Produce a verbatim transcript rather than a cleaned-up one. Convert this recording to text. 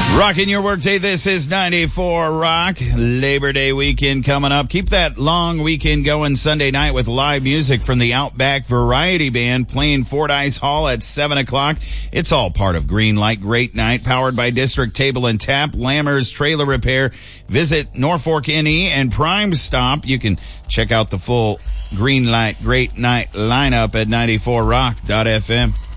Rocking your workday, this is ninety-four Rock. Labor Day weekend coming up. Keep that long weekend going Sunday night with live music from the Outback Variety Band playing Fordyce Hall at seven o'clock. It's all part of Green Light Great Night, powered by District Table and Tap, Lammer's Trailer Repair. Visit Norfolk N E and Prime Stop. You can check out the full Green Light Great Night lineup at ninety-four rock dot f m.